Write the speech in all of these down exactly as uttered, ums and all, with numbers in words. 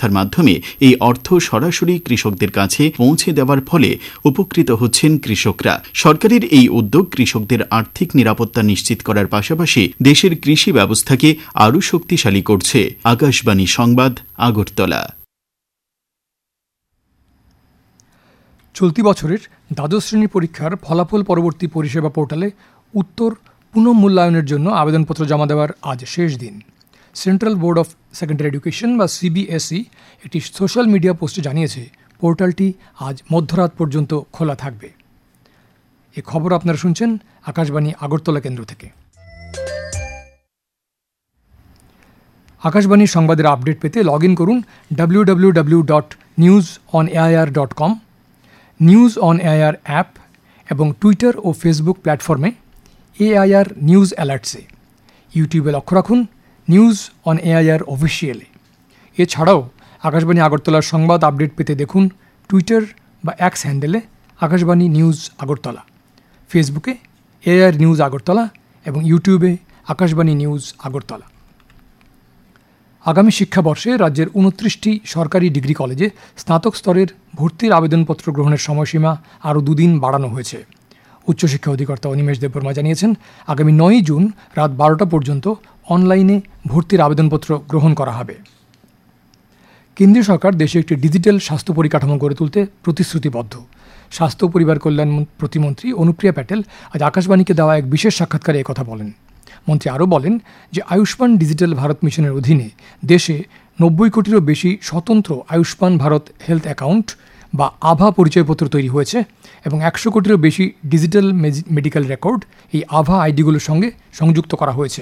ব্যবস্থার মাধ্যমে এই অর্থ সরাসরি কৃষকদের কাছে পৌঁছে দেওয়ার ফলে উপকৃত হচ্ছেন কৃষকরা। সরকারের এই উদ্যোগ কৃষকদের আর্থিক নিরাপত্তা নিশ্চিত করার পাশাপাশি দেশের কৃষি ব্যবস্থাকে আরও শক্তিশালী করছে। আকাশবাণী সংবাদ, আগরতলা। চলতি বছরের দ্বাদশ শ্রেণী পরীক্ষার ফলাফল পরবর্তী পরিষেবা পোর্টালে উত্তর পুনঃমূল্যায়নের জন্য আবেদনপত্র জমা দেওয়ার আজ শেষ দিন। Central board of secondary education বা সিবিএসই একটি সোশ্যাল মিডিয়া পোস্টে জানিয়েছে পোর্টালটি আজ মধ্যরাত পর্যন্ত খোলা থাকবে। এ খবর আপনারা শুনছেন আকাশবাণী আগরতলা কেন্দ্র থেকে। আকাশবাণী সংবাদের আপডেট পেতে লগ ইন করুন W W W dot news on AIR dot com, news on AIR app এবং টুইটার ও ফেসবুক প্ল্যাটফর্মে এআইআর নিউজ অ্যালার্টসে। ইউটিউবে লক্ষ্য রাখুন নিউজ অন এআইআর অফিসিয়ালে। এছাড়াও আকাশবাণী আগরতলার সংবাদ আপডেট পেতে দেখুন টুইটার বা এক্স হ্যান্ডেলে আকাশবাণী নিউজ আগরতলা, ফেসবুকে এআইআর নিউজ আগরতলা এবং ইউটিউবে আকাশবাণী নিউজ আগরতলা। আগামী শিক্ষাবর্ষে রাজ্যের উনত্রিশটি সরকারি ডিগ্রি কলেজে স্নাতক স্তরের ভর্তির আবেদনপত্র গ্রহণের সময়সীমা আরও দুদিন বাড়ানো হয়েছে। উচ্চশিক্ষা অধিকর্তা অনিমেষ দেববর্মা জানিয়েছেন, আগামী নয়ই জুন রাত বারোটা পর্যন্ত অনলাইনে ভর্তির আবেদনপত্র গ্রহণ করা হবে। কেন্দ্রীয় সরকার দেশে একটি ডিজিটাল স্বাস্থ্য পরিকাঠামো গড়ে তুলতে প্রতিশ্রুতিবদ্ধ। স্বাস্থ্য ও পরিবার কল্যাণ প্রতিমন্ত্রী অনুপ্রিয়া প্যাটেল আজ আকাশবাণীকে দেওয়া এক বিশেষ সাক্ষাৎকারে একথা বলেন। মন্ত্রী আরও বলেন যে আয়ুষ্মান ডিজিটাল ভারত মিশনের অধীনে দেশে নব্বই কোটিরও বেশি স্বতন্ত্র আয়ুষ্মান ভারত হেলথ অ্যাকাউন্ট বা আভা পরিচয়পত্র তৈরি হয়েছে এবং একশো কোটিরও বেশি ডিজিটাল মেডিকেল রেকর্ড এই আভা আইডিগুলোর সঙ্গে সংযুক্ত করা হয়েছে।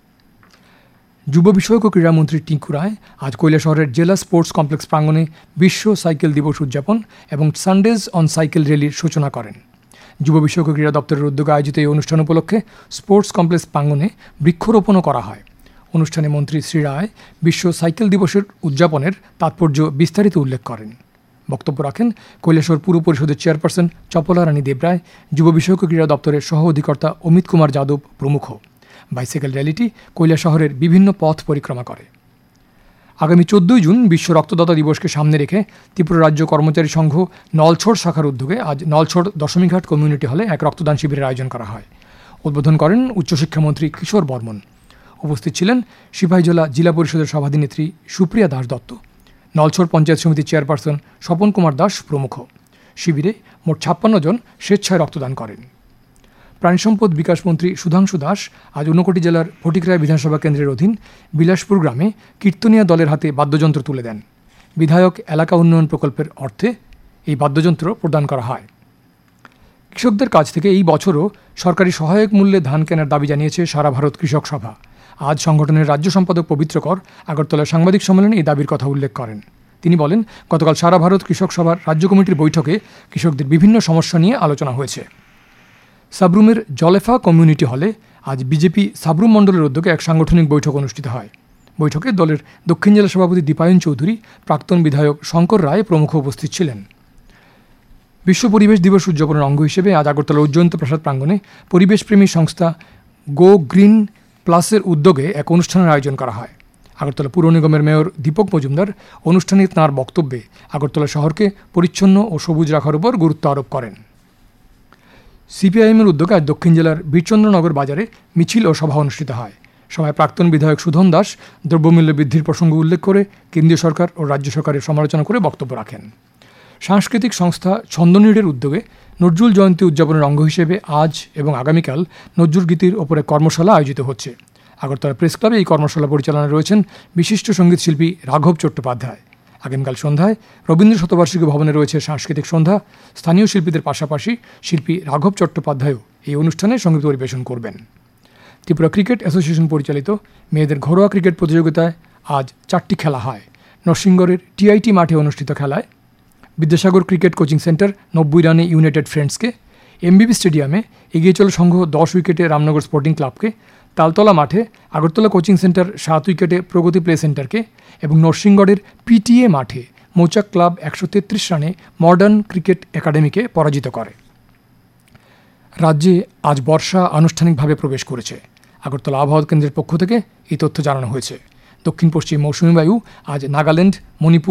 যুব বিষয়ক ও ক্রীড়ামন্ত্রী টিঙ্কু রায় আজ কৈলাসহরের জেলা স্পোর্টস কমপ্লেক্স প্রাঙ্গণে বিশ্ব সাইকেল দিবস উদযাপন এবং সানডেজ অন সাইকেল র্যালির সূচনা করেন। যুব বিষয়ক ও ক্রীড়া দপ্তরের উদ্যোগে আয়োজিত এই অনুষ্ঠান উপলক্ষে স্পোর্টস কমপ্লেক্স প্রাঙ্গণে বৃক্ষরোপণও করা হয়। অনুষ্ঠানে মন্ত্রী শ্রী রায় বিশ্ব সাইকেল দিবসের উদযাপনের তাৎপর্য বিস্তারিত উল্লেখ করেন। বক্তব্য রাখেন কৈলাসহর পুর পরিষদের চেয়ারপারসন চপলা রানী দেবরায়, যুব বিষয়ক ও ক্রীড়া দপ্তরের সহ অধিকর্তা অমিত কুমার যাদব প্রমুখ। বাইসাইকেল র্যালিটি কৈলাসহরের বিভিন্ন পথ পরিক্রমা করে। আগামী চোদ্দই জুন বিশ্ব রক্তদাতা দিবসকে সামনে রেখে ত্রিপুরা রাজ্য কর্মচারী সংঘ নলছড় শাখার উদ্যোগে আজ নলছড় দশমীঘাট কমিউনিটি হলে এক রক্তদান শিবিরের আয়োজন করা হয়। উদ্বোধন করেন উচ্চশিক্ষামন্ত্রী কিশোর বর্মন। উপস্থিত ছিলেন সিপাহীজলা জেলা পরিষদের সভাধিনেত্রী সুপ্রিয়া দাস দত্ত, নলছড় পঞ্চায়েত সমিতির চেয়ারপারসন স্বপন কুমার দাস প্রমুখ। শিবিরে মোট ছাপ্পান্ন জন স্বেচ্ছায় রক্তদান করেন। প্রাণিসম্পদ বিকাশ মন্ত্রী সুধাংশু দাস আজ ঊনকোটি জেলার ফটিকরায় বিধানসভা কেন্দ্রের অধীন বিলাসপুর গ্রামে কীর্তনিয়া দলের হাতে বাদ্যযন্ত্র তুলে দেন। বিধায়ক এলাকা উন্নয়ন প্রকল্পের অর্থে এই বাদ্যযন্ত্র প্রদান করা হয়। কৃষকদের কাছ থেকে এই বছরও সরকারি সহায়ক মূল্যে ধান কেনার দাবি জানিয়েছে সারা ভারত কৃষক সভা। আজ সংগঠনের রাজ্য সম্পাদক পবিত্র কর আগরতলা সাংবাদিক সম্মেলনে এই দাবির কথা উল্লেখ করেন। তিনি বলেন, গতকাল সারা ভারত কৃষক সভার রাজ্য কমিটির বৈঠকে কৃষকদের বিভিন্ন সমস্যা নিয়ে আলোচনা হয়েছে। সাবরুমের জলেফা কমিউনিটি হলে আজ বিজেপি সাবরুম মণ্ডলের উদ্যোগে এক সাংগঠনিক বৈঠক অনুষ্ঠিত হয়। বৈঠকে দলের দক্ষিণ জেলা সভাপতি দীপায়ন চৌধুরী, প্রাক্তন বিধায়ক শঙ্কর রায় প্রমুখ উপস্থিত ছিলেন। বিশ্ব পরিবেশ দিবস উদযাপনের অঙ্গ হিসেবে আজ আগরতলা উজ্জয়ন্ত প্রাসাদ প্রাঙ্গণে পরিবেশপ্রেমী সংস্থা গো গ্রিন প্লাসের উদ্যোগে এক অনুষ্ঠানের আয়োজন করা হয়। আগরতলা পুর নিগমের মেয়র দীপক মজুমদার অনুষ্ঠানে তাঁর বক্তব্যে আগরতলা শহরকে পরিচ্ছন্ন ও সবুজ রাখার উপর গুরুত্ব আরোপ করেন। সিপিআইএমের উদ্যোগে আজ দক্ষিণ জেলার বীরচন্দ্রনগর বাজারে মিছিল ও সভা অনুষ্ঠিত হয়। সভায় প্রাক্তন বিধায়ক সুধন দাস দ্রব্যমূল্য বৃদ্ধির প্রসঙ্গ উল্লেখ করে কেন্দ্রীয় সরকার ও রাজ্য সরকারের সমালোচনা করে বক্তব্য রাখেন। সাংস্কৃতিক সংস্থা ছন্দনীড়ের উদ্যোগে নজরুল জয়ন্তী উদযাপনের অঙ্গ হিসেবে আজ এবং আগামীকাল নজরুল গীতির ওপরে কর্মশালা আয়োজিত হচ্ছে। আগরতলা প্রেস ক্লাবে এই কর্মশালা পরিচালনায় রয়েছেন বিশিষ্ট সঙ্গীত শিল্পী রাঘব চট্টোপাধ্যায়। আগামীকাল সন্ধ্যায় রবীন্দ্র শতবার্ষিকী ভবনে রয়েছে সাংস্কৃতিক সন্ধ্যা। স্থানীয় শিল্পীদের পাশাপাশি শিল্পী রাঘব চট্টোপাধ্যায়ও এই অনুষ্ঠানে সঙ্গীত পরিবেশন করবেন। ত্রিপুরা ক্রিকেট অ্যাসোসিয়েশন পরিচালিত মেয়েদের ঘরোয়া ক্রিকেট প্রতিযোগিতায় আজ চারটি খেলা হয়। নরসিংগড়ের টিআইটি মাঠে অনুষ্ঠিত খেলায় বিদ্যাসাগর ক্রিকেট কোচিং সেন্টার নব্বই রানে ইউনাইটেড ফ্রেন্ডসকে, এমবিবি স্টেডিয়ামে এগিয়ে চলা সংঘ দশ উইকেটে রামনগর স্পোর্টিং ক্লাবকে, তালতলা মাঠে আগরতলা কোচিং সেন্টার সাত উইকেটে প্রগতি প্লে সেন্টারকে এবং নরসিংগড়ের পিটিএ মাঠে মৌচাক ক্লাব একশো তেত্রিশ রানে মডার্ন ক্রিকেট একাডেমিকে পরাজিত করে। রাজ্যে আজ বর্ষা আনুষ্ঠানিকভাবে প্রবেশ করেছে। আগরতলা আবহাওয়া কেন্দ্রের পক্ষ থেকে এই তথ্য জানানো হয়েছে। দক্ষিণ পশ্চিম মৌসুমী বায়ু আজ নাগাল্যান্ড, মণিপুর